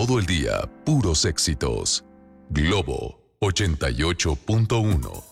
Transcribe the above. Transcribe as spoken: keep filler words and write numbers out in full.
Todo el día, puros éxitos. Globo ochenta y ocho punto uno.